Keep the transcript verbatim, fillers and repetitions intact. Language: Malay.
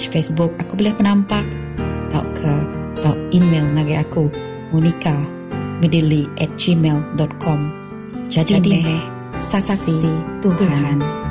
page Facebook aku boleh penampak tau ke tau email ngagi aku monica medili at gmail dot com. Jadi, Jadi meh saksi Tuhan, Tuhan.